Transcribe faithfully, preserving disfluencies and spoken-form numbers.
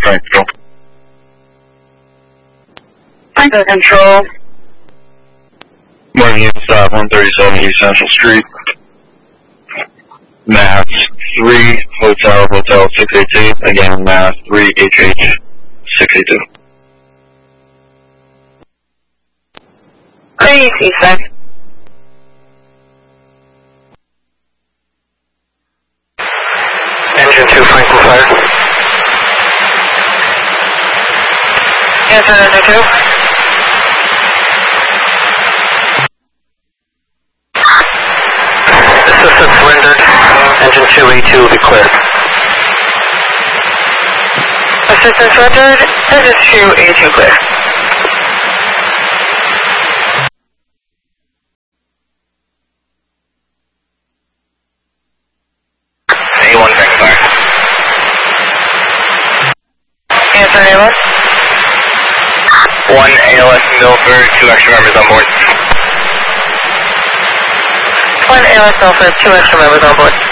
Frank Control. Franco Control. Morning, Unit Staff, one thirty-seven East Central Street. Mass three, Hotel, Hotel six eight two. Again, Mass three, H H six eight two. Great, sir. Engine two, Franklin Fire. Answer engine two. Assistance rendered. Engine two, A two will be clear. Assistance rendered. Engine two, A two clear. A one, Franklin Fire. Answer A one. one A L S Milford, two extra members on board. One A L S Milford, two extra members on board.